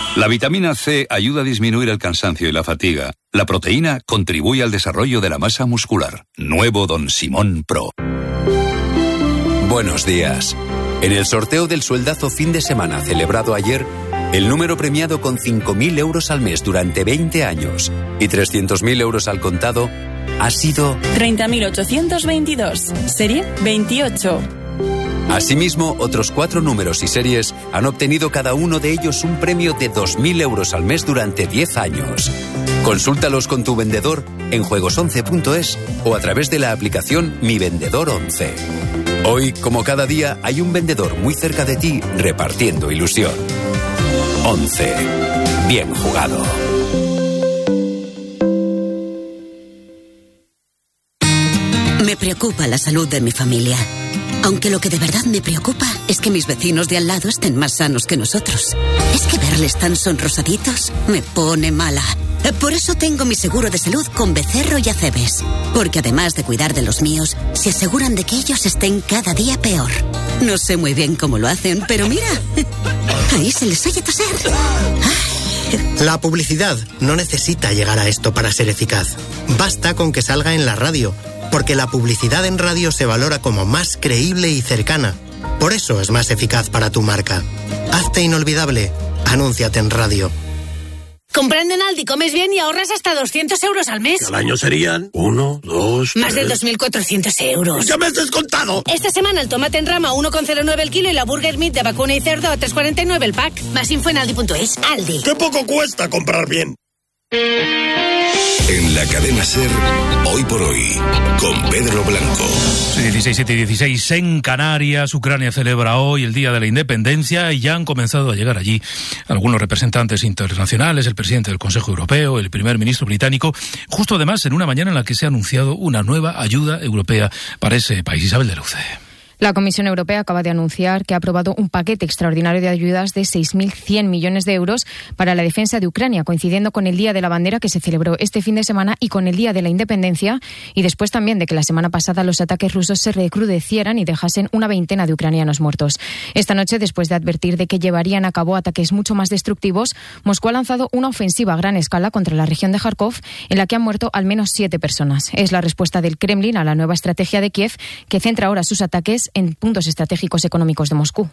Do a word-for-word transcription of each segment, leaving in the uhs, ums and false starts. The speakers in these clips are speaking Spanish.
La vitamina C ayuda a disminuir el cansancio y la fatiga. La proteína contribuye al desarrollo de la masa muscular. Nuevo Don Simón Pro. Buenos días. En el sorteo del sueldazo fin de semana celebrado ayer, el número premiado con cinco mil euros al mes durante veinte años y trescientos mil euros al contado ha sido treinta mil ochocientos veintidós, serie veintiocho. Asimismo, otros cuatro números y series han obtenido cada uno de ellos un premio de dos mil euros al mes durante diez años. Consúltalos con tu vendedor en juegos once punto es o a través de la aplicación Mi Vendedor once. Hoy, como cada día, hay un vendedor muy cerca de ti repartiendo ilusión. once. Bien jugado. Me preocupa la salud de mi familia. Aunque lo que de verdad me preocupa es que mis vecinos de al lado estén más sanos que nosotros. Es que verles tan sonrosaditos me pone mala. Por eso tengo mi seguro de salud con Becerro y Acebes. Porque además de cuidar de los míos, se aseguran de que ellos estén cada día peor. No sé muy bien cómo lo hacen, pero mira, ahí se les oye toser. Ay. La publicidad no necesita llegar a esto para ser eficaz. Basta con que salga en la radio, porque la publicidad en radio se valora como más creíble y cercana. Por eso es más eficaz para tu marca. Hazte inolvidable. Anúnciate en radio. Comprando en Aldi comes bien y ahorras hasta doscientos euros al mes. Al año serían uno, dos, Más tres... de dos mil cuatrocientos euros. ¡Ya me has descontado! Esta semana el tomate en rama uno coma cero nueve el kilo y la burger meat de vacuna y cerdo a tres coma cuarenta y nueve el pack. Más info en aldi punto es. Aldi. ¡Qué poco cuesta comprar bien! En la cadena SER, Hoy por Hoy, con Pedro Blanco. dieciséis, siete y dieciséis en Canarias. Ucrania celebra hoy el Día de la Independencia y ya han comenzado a llegar allí algunos representantes internacionales, el presidente del Consejo Europeo, el primer ministro británico, justo además en una mañana en la que se ha anunciado una nueva ayuda europea para ese país. Isabel de Luce. La Comisión Europea acaba de anunciar que ha aprobado un paquete extraordinario de ayudas de seis mil cien millones de euros para la defensa de Ucrania, coincidiendo con el Día de la Bandera que se celebró este fin de semana y con el Día de la Independencia, y después también de que la semana pasada los ataques rusos se recrudecieran y dejasen una veintena de ucranianos muertos. Esta noche, después de advertir de que llevarían a cabo ataques mucho más destructivos, Moscú ha lanzado una ofensiva a gran escala contra la región de Kharkov, en la que han muerto al menos siete personas. Es la respuesta del Kremlin a la nueva estrategia de Kiev, que centra ahora sus ataques en puntos estratégicos económicos de Moscú.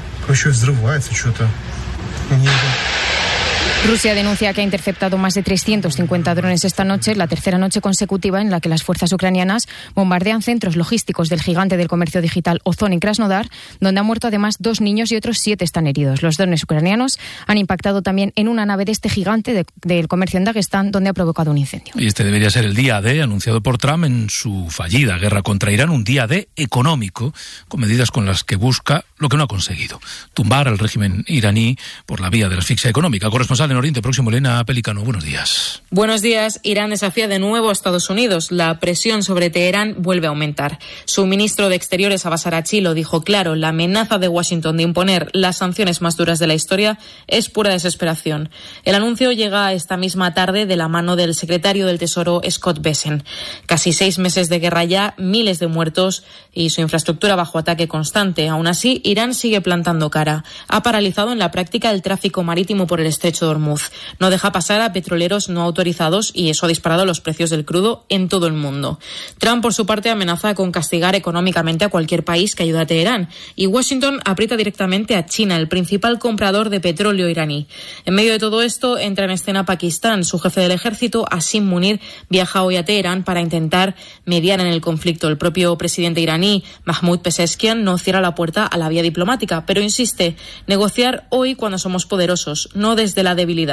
Rusia denuncia que ha interceptado más de trescientos cincuenta drones esta noche, la tercera noche consecutiva en la que las fuerzas ucranianas bombardean centros logísticos del gigante del comercio digital Ozon en Krasnodar, donde han muerto además dos niños y otros siete están heridos. Los drones ucranianos han impactado también en una nave de este gigante de, del comercio en Dagestán, donde ha provocado un incendio. Y este debería ser el día D, anunciado por Trump en su fallida guerra contra Irán, un día D económico, con medidas con las que busca lo que no ha conseguido: tumbar al régimen iraní por la vía de la asfixia económica. Corresponsal en Oriente Próximo, Elena Pelicano, buenos días. Buenos días. Irán desafía de nuevo a Estados Unidos. La presión sobre Teherán vuelve a aumentar. Su ministro de Exteriores, Abbas Araghchi, lo dijo claro: la amenaza de Washington de imponer las sanciones más duras de la historia es pura desesperación. El anuncio llega esta misma tarde de la mano del secretario del Tesoro, Scott Bessent. Casi seis meses de guerra ya, miles de muertos y su infraestructura bajo ataque constante. Aún así, Irán sigue plantando cara. Ha paralizado en la práctica el tráfico marítimo por el estrecho de Hormuz. No deja pasar a petroleros no autorizados y eso ha disparado los precios del crudo en todo el mundo. Trump, por su parte, amenaza con castigar económicamente a cualquier país que ayude a Teherán, y Washington aprieta directamente a China, el principal comprador de petróleo iraní. En medio de todo esto entra en escena Pakistán. Su jefe del ejército, Asim Munir, viaja hoy a Teherán para intentar mediar en el conflicto. El propio presidente iraní, Mahmoud Pezeshkian, no cierra la puerta a la vía diplomática, pero insiste: negociar hoy cuando somos poderosos, no desde la debilidad.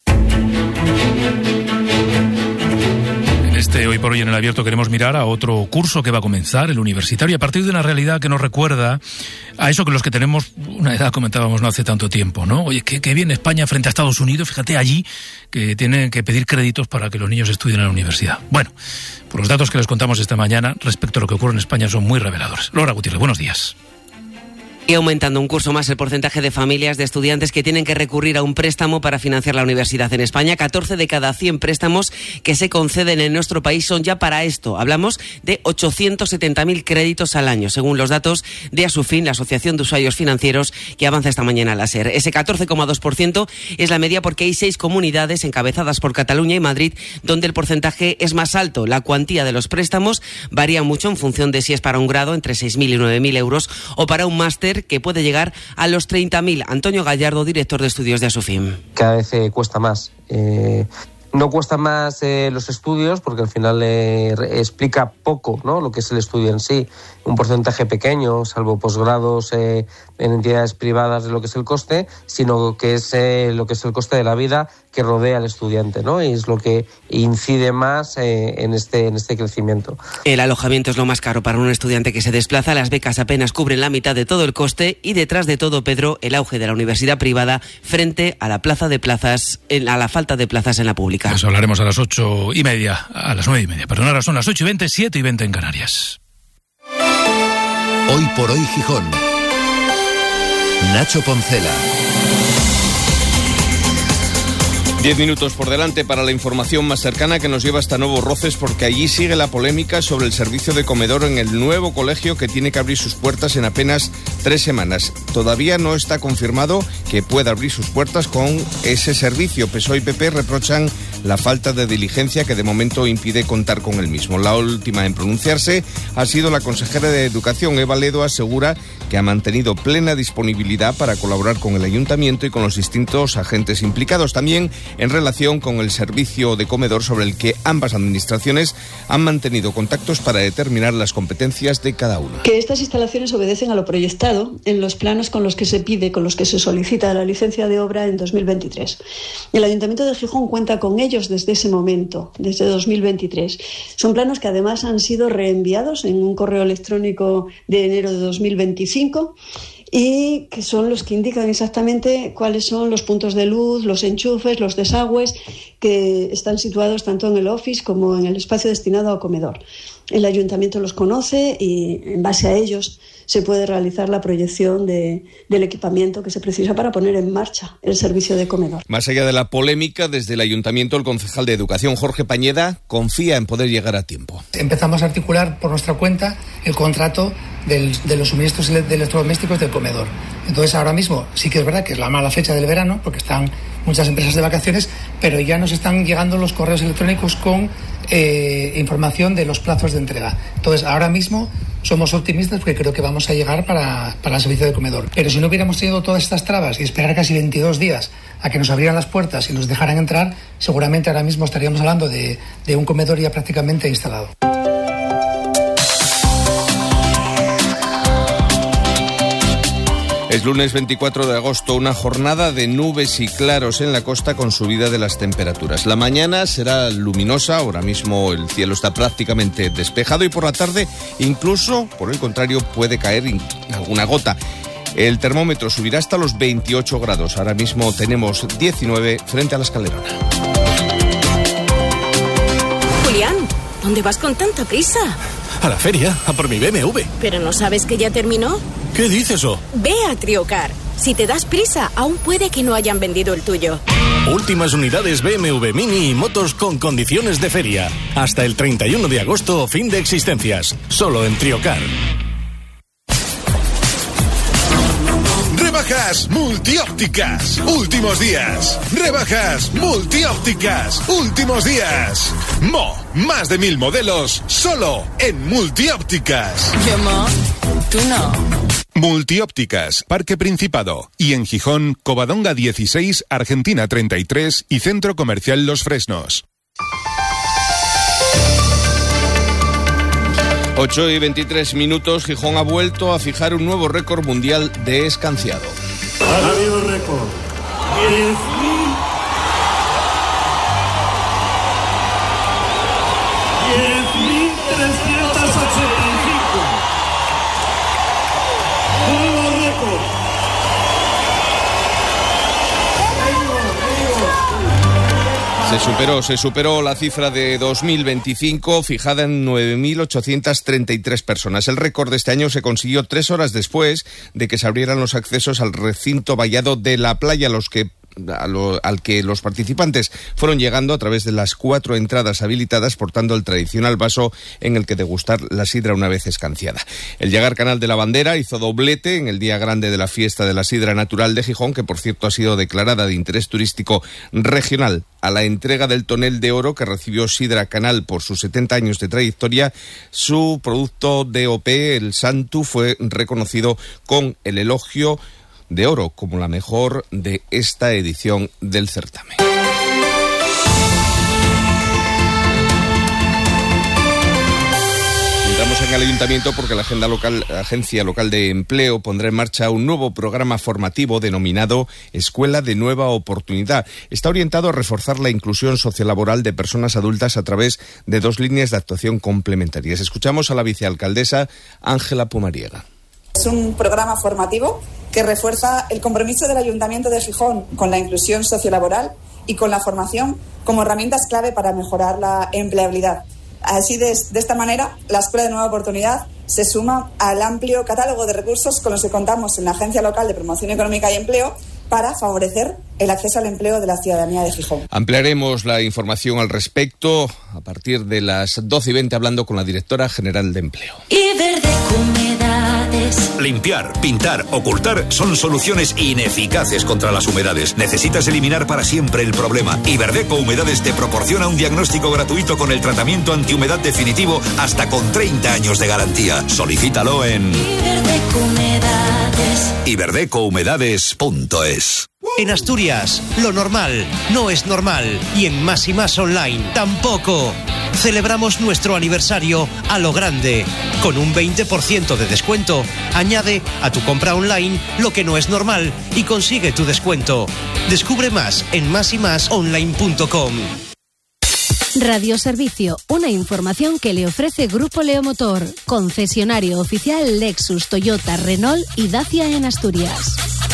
En este Hoy por Hoy en el Abierto queremos mirar a otro curso que va a comenzar, el universitario, a partir de una realidad que nos recuerda a eso que los que tenemos una edad comentábamos no hace tanto tiempo, ¿no? Oye, qué, qué bien España frente a Estados Unidos, fíjate allí que tienen que pedir créditos para que los niños estudien en la universidad. Bueno, por los datos que les contamos esta mañana respecto a lo que ocurre en España son muy reveladores. Laura Gutiérrez, buenos días. Y aumentando un curso más el porcentaje de familias de estudiantes que tienen que recurrir a un préstamo para financiar la universidad en España. catorce de cada cien préstamos que se conceden en nuestro país son ya para esto. Hablamos de ochocientos setenta mil créditos al año, según los datos de Asufin, la Asociación de Usuarios Financieros, que avanza esta mañana a la SER. Ese catorce coma dos por ciento es la media porque hay seis comunidades encabezadas por Cataluña y Madrid donde el porcentaje es más alto. La cuantía de los préstamos varía mucho en función de si es para un grado entre seis mil y nueve mil euros o para un máster que puede llegar a los treinta mil. Antonio Gallardo, director de estudios de Asufin. Cada vez eh, cuesta más. Eh, no cuesta más eh, los estudios porque al final eh, explica poco, ¿no?, lo que es el estudio en sí. Un porcentaje pequeño, salvo posgrados eh, en entidades privadas de lo que es el coste, sino que es eh, lo que es el coste de la vida que rodea al estudiante, ¿no? Y es lo que incide más eh, en este en este crecimiento. El alojamiento es lo más caro para un estudiante que se desplaza. Las becas apenas cubren la mitad de todo el coste y detrás de todo, Pedro, el auge de la universidad privada frente a la plaza de plazas, a la falta de plazas en la pública. Pues hablaremos a las ocho y media, a las nueve y media. Perdón, ahora son las ocho y veinte, siete y veinte en Canarias. Hoy por hoy Gijón. Nacho Poncela. Diez minutos por delante para la información más cercana que nos lleva hasta Nuevos Roces, porque allí sigue la polémica sobre el servicio de comedor en el nuevo colegio que tiene que abrir sus puertas en apenas tres semanas. Todavía no está confirmado que pueda abrir sus puertas con ese servicio. P S O E y P P reprochan la falta de diligencia que de momento impide contar con el mismo. La última en pronunciarse ha sido la consejera de Educación, Eva Ledo. Asegura que ha mantenido plena disponibilidad para colaborar con el ayuntamiento y con los distintos agentes implicados. También en relación con el servicio de comedor, sobre el que ambas administraciones han mantenido contactos para determinar las competencias de cada una. Que estas instalaciones obedecen a lo proyectado en los planos con los que se pide, con los que se solicita la licencia de obra en dos mil veintitrés. El Ayuntamiento de Gijón cuenta con ellos desde ese momento, desde dos mil veintitrés. Son planos que además han sido reenviados en un correo electrónico de enero de dos mil veinticinco y que son los que indican exactamente cuáles son los puntos de luz, los enchufes, los desagües que están situados tanto en el office como en el espacio destinado a comedor. El ayuntamiento los conoce y en base a ellos se puede realizar la proyección de, del equipamiento que se precisa para poner en marcha el servicio de comedor. Más allá de la polémica, desde el ayuntamiento, el concejal de Educación, Jorge Pañeda, confía en poder llegar a tiempo. Empezamos a articular por nuestra cuenta el contrato del, de los suministros de electrodomésticos del comedor. Entonces, ahora mismo sí que es verdad que es la mala fecha del verano, porque están muchas empresas de vacaciones, pero ya nos están llegando los correos electrónicos con eh, información de los plazos de entrega. Entonces, ahora mismo somos optimistas porque creo que vamos a llegar para, para el servicio de comedor. Pero si no hubiéramos tenido todas estas trabas y esperar casi veintidós días a que nos abrieran las puertas y nos dejaran entrar, seguramente ahora mismo estaríamos hablando de, de un comedor ya prácticamente instalado. Es lunes veinticuatro de agosto, una jornada de nubes y claros en la costa con subida de las temperaturas. La mañana será luminosa, ahora mismo el cielo está prácticamente despejado y por la tarde incluso, por el contrario, puede caer alguna gota. El termómetro subirá hasta los veintiocho grados, ahora mismo tenemos diecinueve frente a la Escalerona. Julián, ¿dónde vas con tanta prisa? A la feria, a por mi B M W. ¿Pero no sabes que ya terminó? ¿Qué dices, oh? Ve a Triocar. Si te das prisa, aún puede que no hayan vendido el tuyo. Últimas unidades B M W Mini y motos con condiciones de feria. Hasta el treinta y uno de agosto, fin de existencias. Solo en Triocar. Rebajas multiópticas, últimos días. Rebajas multiópticas, últimos días. Mo, más de mil modelos, solo en multiópticas. Yo, Mo, tú no. Multiópticas, Parque Principado. Y en Gijón, Covadonga dieciséis, Argentina treinta y tres y Centro Comercial Los Fresnos. ocho y veintitrés minutos, Gijón ha vuelto a fijar un nuevo récord mundial de escanciado. Ha habido récord. diez mil. diez mil trescientos ochenta y cinco. Nuevo récord. Se superó, se superó la cifra de dos mil veinticinco, fijada en nueve mil ochocientas treinta y tres personas. El récord de este año se consiguió tres horas después de que se abrieran los accesos al recinto vallado de la playa, los que A lo, al que los participantes fueron llegando a través de las cuatro entradas habilitadas, portando el tradicional vaso en el que degustar la sidra una vez escanciada. El Llagar Canal de la Bandera hizo doblete en el día grande de la fiesta de la sidra natural de Gijón, que por cierto ha sido declarada de interés turístico regional. A la entrega del tonel de oro que recibió Sidra Canal por sus setenta años de trayectoria, su producto D O P, el Santu, fue reconocido con el elogio de oro como la mejor de esta edición del certamen. Entramos en el ayuntamiento porque la agenda local, Agencia Local de Empleo pondrá en marcha un nuevo programa formativo denominado Escuela de Nueva Oportunidad. Está orientado a reforzar la inclusión sociolaboral de personas adultas a través de dos líneas de actuación complementarias. Escuchamos a la vicealcaldesa Ángela Pumariega. Es un programa formativo que refuerza el compromiso del Ayuntamiento de Gijón con la inclusión sociolaboral y con la formación como herramientas clave para mejorar la empleabilidad. Así, de, de esta manera, la Escuela de Nueva Oportunidad se suma al amplio catálogo de recursos con los que contamos en la Agencia Local de Promoción Económica y Empleo para favorecer el acceso al empleo de la ciudadanía de Gijón. Ampliaremos la información al respecto a partir de las doce y veinte, hablando con la directora general de Empleo. Limpiar, pintar, ocultar son soluciones ineficaces contra las humedades. Necesitas eliminar para siempre el problema. Iberdeco Humedades te proporciona un diagnóstico gratuito con el tratamiento antihumedad definitivo hasta con treinta años de garantía. Solicítalo en iberdeco humedades punto es. En Asturias, lo normal no es normal. Y en Más y Más Online tampoco. Celebramos nuestro aniversario a lo grande. Con un veinte por ciento de descuento. Añade a tu compra online lo que no es normal y consigue tu descuento. Descubre más en más y más online punto com. Radioservicio, una información que le ofrece Grupo Leomotor, concesionario oficial Lexus, Toyota, Renault y Dacia en Asturias.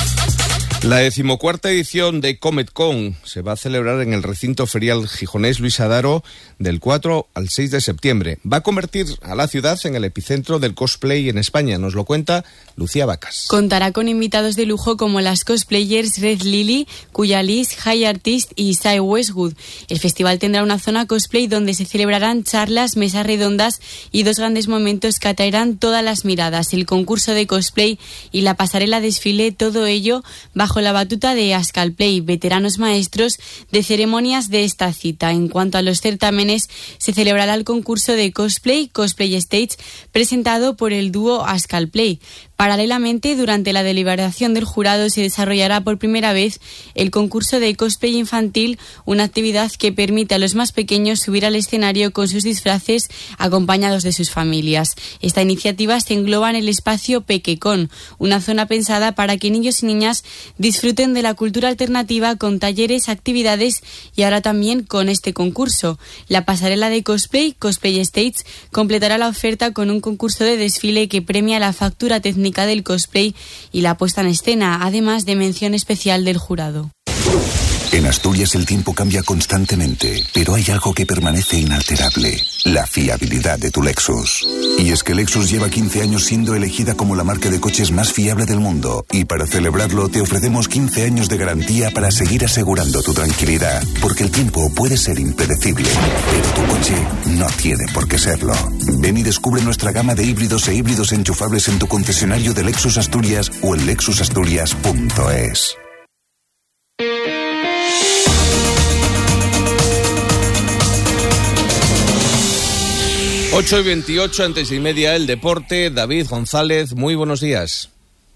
La decimocuarta edición de CometCon se va a celebrar en el recinto ferial gijonés Luis Adaro del cuatro al seis de septiembre. Va a convertir a la ciudad en el epicentro del cosplay en España. Nos lo cuenta Lucía Vacas. Contará con invitados de lujo como las cosplayers Red Lily, Cuyalis, High Artist y Sai Westwood. El festival tendrá una zona cosplay donde se celebrarán charlas, mesas redondas y dos grandes momentos que atraerán todas las miradas: el concurso de cosplay y la pasarela desfile, todo ello bajo la batuta de Ascalplay, veteranos maestros de ceremonias de esta cita. En cuanto a los certámenes, se celebrará el concurso de cosplay, Cosplay Stage, presentado por el dúo Ascalplay. Paralelamente, durante la deliberación del jurado se desarrollará por primera vez el concurso de cosplay infantil, una actividad que permite a los más pequeños subir al escenario con sus disfraces acompañados de sus familias. Esta iniciativa se engloba en el espacio Pequecon, una zona pensada para que niños y niñas disfruten de la cultura alternativa con talleres, actividades y ahora también con este concurso. La pasarela de cosplay, Cosplay Stage, completará la oferta con un concurso de desfile que premia la factura técnica del cosplay y la puesta en escena, además de mención especial del jurado. En Asturias el tiempo cambia constantemente, pero hay algo que permanece inalterable: la fiabilidad de tu Lexus. Y es que Lexus lleva quince años siendo elegida como la marca de coches más fiable del mundo, y para celebrarlo te ofrecemos quince años de garantía para seguir asegurando tu tranquilidad, porque el tiempo puede ser impredecible, pero tu coche no tiene por qué serlo. Ven y descubre nuestra gama de híbridos e híbridos enchufables en tu concesionario de Lexus Asturias o en lexus asturias punto es. ocho y veintiocho, antes y media, el deporte. David González, muy buenos días.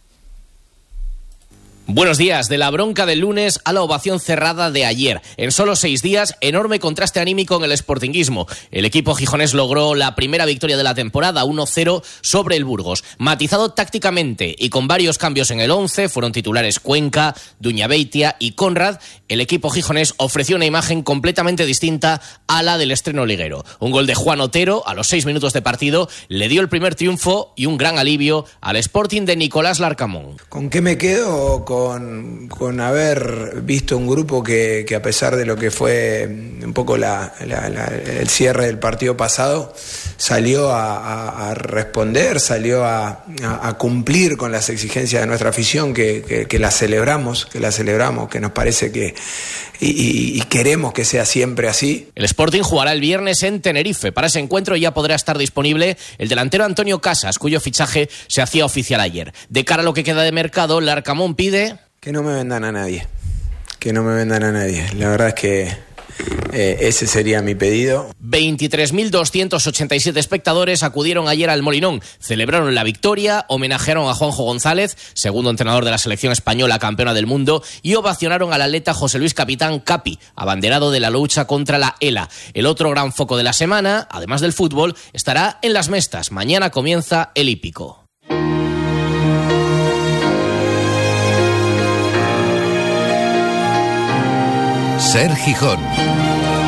Buenos días. De la bronca del lunes a la ovación cerrada de ayer. En solo seis días, enorme contraste anímico en el sportinguismo. El equipo gijonés logró la primera victoria de la temporada, uno cero sobre el Burgos. Matizado tácticamente y con varios cambios en el once, fueron titulares Cuenca, Duñabeitia y Conrad. El equipo gijonés ofreció una imagen completamente distinta a la del estreno liguero. Un gol de Juan Otero a los seis minutos de partido le dio el primer triunfo y un gran alivio al Sporting de Nicolás Larcamón. ¿Con qué me quedo? Con con, con haber visto un grupo que, que a pesar de lo que fue un poco la, la, la, el cierre del partido pasado, salió a, a, a responder, salió a, a, a cumplir con las exigencias de nuestra afición, que, que, que la celebramos, que la celebramos, que nos parece que y, y, y queremos que sea siempre así. El Sporting jugará el viernes en Tenerife. Para ese encuentro ya podrá estar disponible el delantero Antonio Casas, cuyo fichaje se hacía oficial ayer. De cara a lo que queda de mercado, el Arcamón pide que no me vendan a nadie, que no me vendan a nadie. La verdad es que Eh, ese sería mi pedido. veintitrés mil doscientos ochenta y siete espectadores acudieron ayer al Molinón, celebraron la victoria, homenajearon a Juanjo González, segundo entrenador de la selección española campeona del mundo, y ovacionaron al atleta José Luis Capitán Capi, abanderado de la lucha contra la ELA. El otro gran foco de la semana, además del fútbol, estará en Las Mestas. Mañana comienza el hípico. Ser Gijón.